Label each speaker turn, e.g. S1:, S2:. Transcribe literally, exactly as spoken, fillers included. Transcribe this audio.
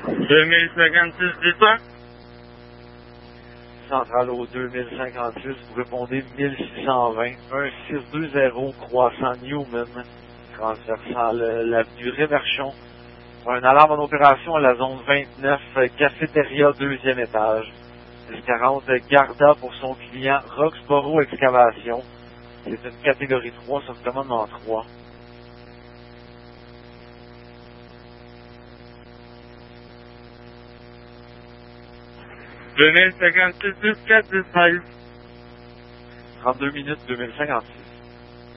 S1: deux mille cinquante-six, dis-toi.
S2: Centrale au deux mille cinquante-six, vous répondez mille six cent vingt, un six deux zéro croissant Newman, transversant le- l'avenue Réverchon. Un alarme en opération à la zone vingt-neuf, cafétéria deuxième étage. dix quarante Garda pour son client Roxboro Excavation. C'est une catégorie trois, ça se commande en trois.
S1: deux mille cinquante-six, dix-quatre, dix-neuf.
S2: trente-deux minutes deux mille cinquante-six.